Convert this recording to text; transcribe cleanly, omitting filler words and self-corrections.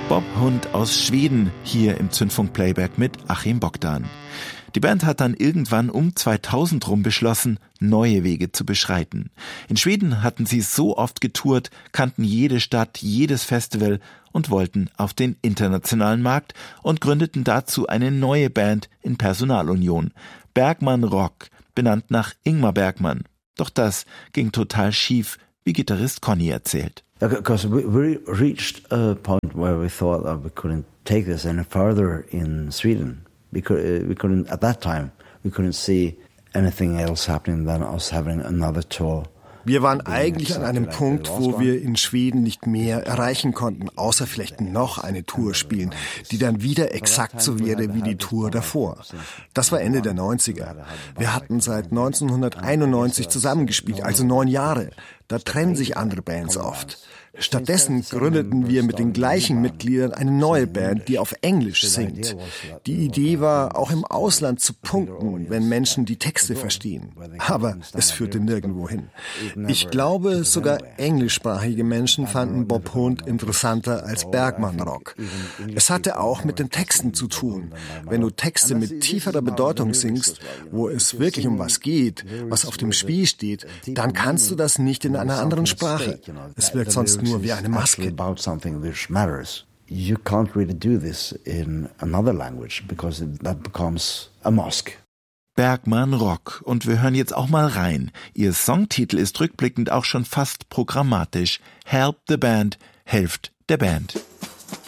Bob Hund aus Schweden, hier im Zündfunk Playback mit Achim Bogdan. Die Band hat dann irgendwann um 2000 rum beschlossen, neue Wege zu beschreiten. In Schweden hatten sie so oft getourt, kannten jede Stadt, jedes Festival und wollten auf den internationalen Markt und gründeten dazu eine neue Band in Personalunion. Bergman Rock, benannt nach Ingmar Bergman. Doch das ging total schief, wie Gitarrist Conny erzählt. Because we reached a point where we thought that we couldn't take this any further in Sweden. We couldn't at that time. We couldn't see anything else happening than us having another tour. Wir waren eigentlich an einem Punkt, wo wir in Schweden nicht mehr erreichen konnten, außer vielleicht noch eine Tour spielen, die dann wieder exakt so wäre wie die Tour davor. Das war Ende der 90er. Wir hatten seit 1991 zusammengespielt, also 9 Jahre. Da trennen sich andere Bands oft. Stattdessen gründeten wir mit den gleichen Mitgliedern eine neue Band, die auf Englisch singt. Die Idee war, auch im Ausland zu punkten, wenn Menschen die Texte verstehen. Aber es führte nirgendwo hin. Ich glaube, sogar englischsprachige Menschen fanden Bob Hund interessanter als Bergman Rock. Es hatte auch mit den Texten zu tun. Wenn du Texte mit tieferer Bedeutung singst, wo es wirklich um was geht, was auf dem Spiel steht, dann kannst du das nicht in einer anderen Sprache. Es wirkt sonst nur wie eine Maske. You can't really do this in another language because that becomes a mask. Bergman Rock. Und wir hören jetzt auch mal rein. Ihr Songtitel ist rückblickend auch schon fast programmatisch. Help the Band, helft der Band.